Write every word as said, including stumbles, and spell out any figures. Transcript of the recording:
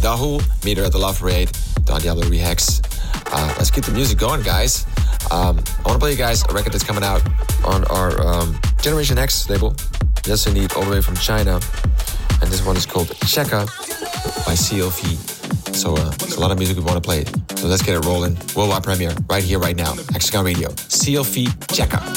Dahu, Meet Her at the Love Parade, Don Diablo Rehex. Uh, let's get the music going, guys. Um, I want to play you guys a record that's coming out on our um, Generation X label. Yes, indeed, all the way from China. And this one is called Cheka by C L V. So uh, there's a lot of music we want to play. So let's get it rolling. Worldwide premiere right here, right now. Hexagon Radio. C L V Cheka.